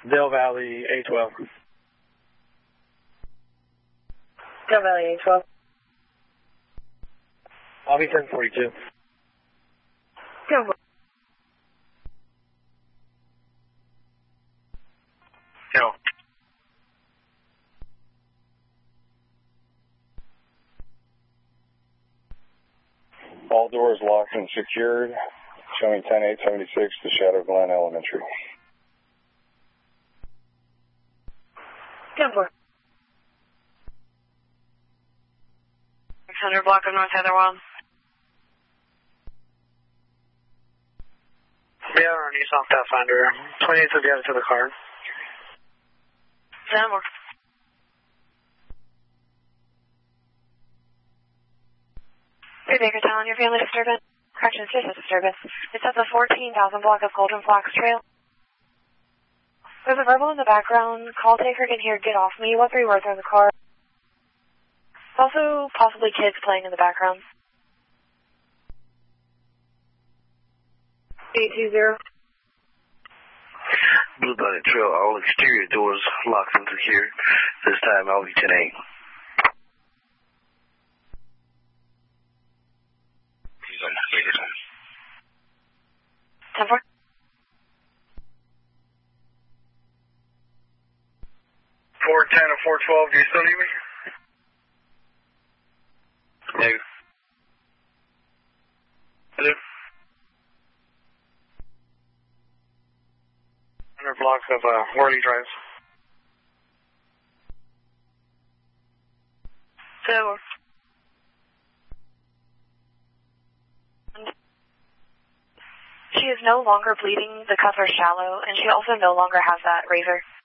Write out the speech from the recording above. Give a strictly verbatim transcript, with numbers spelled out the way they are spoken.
Dale Valley, A twelve. Dale Valley, A twelve. Lobby ten forty-two. Go. Go. All doors locked and secured. Showing ten eight seventy-six to Shadow Glen Elementary. ten four. six hundred block of North Heatherwild. Yeah, our Nissan Pathfinder. twenty-eighth will be added to the car. ten more. Hey, Bakertown, your family disturbance? Correction, citizen disturbance. It's at the fourteen thousand block of Golden Fox Trail. There's a verbal in the background. Call taker can hear get off me. What three words are in the car? Also, possibly kids playing in the background. eight two zero. Blue Bunny Trail, all exterior doors locked and secured. This time, L V ten eight. ten four. four ten and four twelve, do you still need me? No. Hello? one hundred blocks of uh, Worley Drive. So, she is no longer bleeding, the cuts are shallow, and she also no longer has that razor.